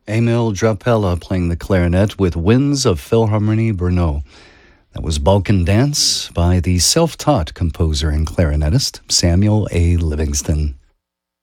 Emil Drapella playing the clarinet with Winds of Philharmonie Brno. That was Balkan Dance by the self-taught composer and clarinetist Samuel A. Livingston.